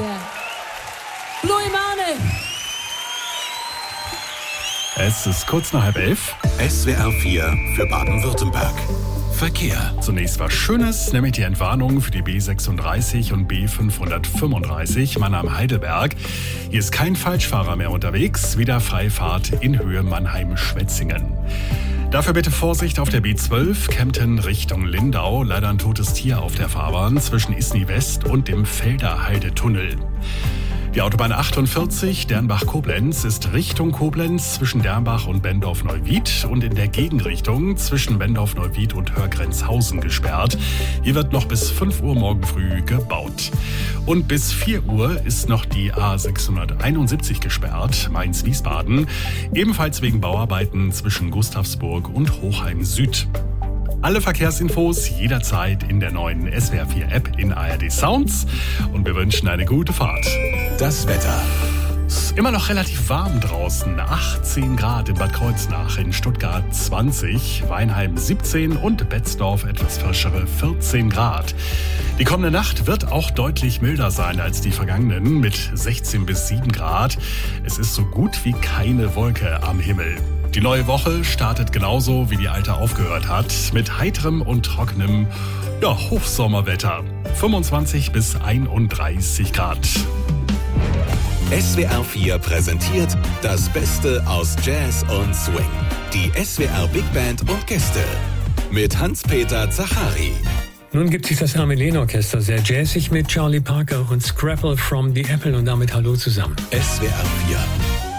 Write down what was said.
der Blue Imane. Es ist kurz nach 10:30. SWR 4 für Baden-Württemberg. Verkehr. Zunächst was Schönes, nämlich die Entwarnung für die B36 und B535 Mannheim-Heidelberg. Hier ist kein Falschfahrer mehr unterwegs, wieder Freifahrt in Höhe Mannheim-Schwetzingen. Dafür bitte Vorsicht auf der B12 Kempten Richtung Lindau. Leider ein totes Tier auf der Fahrbahn zwischen Isny West und dem Felderheide-Tunnel. Die Autobahn 48 Dernbach-Koblenz ist Richtung Koblenz zwischen Dernbach und Bendorf-Neuwied und in der Gegenrichtung zwischen Bendorf-Neuwied und Hörgrenzhausen gesperrt. Hier wird noch bis 5 Uhr morgen früh gebaut. Und bis 4 Uhr ist noch die A671 gesperrt, Mainz-Wiesbaden, ebenfalls wegen Bauarbeiten zwischen Gustavsburg und Hochheim Süd. Alle Verkehrsinfos jederzeit in der neuen SWR 4 App in ARD Sounds und wir wünschen eine gute Fahrt. Das Wetter. Es ist immer noch relativ warm draußen, 18 Grad in Bad Kreuznach, in Stuttgart 20, Weinheim 17 und Betzdorf etwas frischere 14 Grad. Die kommende Nacht wird auch deutlich milder sein als die vergangenen mit 16 bis 7 Grad. Es ist so gut wie keine Wolke am Himmel. Die neue Woche startet genauso, wie die alte aufgehört hat, mit heiterem und trockenem Hochsommerwetter. 25 bis 31 Grad. SWR 4 präsentiert das Beste aus Jazz und Swing. Die SWR Big Band und Gäste mit Hans-Peter Zachari. Nun gibt sich das Hermelin-Orchester sehr jazzig mit Charlie Parker und Scrapple from the Apple und damit hallo zusammen. SWR 4